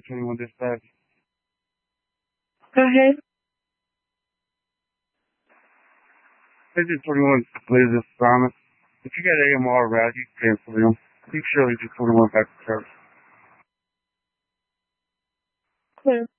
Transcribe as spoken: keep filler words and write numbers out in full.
twenty-one dispatch. Go ahead. Agent twenty-one, Laser Simon. If you got A M R around, you can cancel them. Keep Shirley to twenty-one back to church. Clear.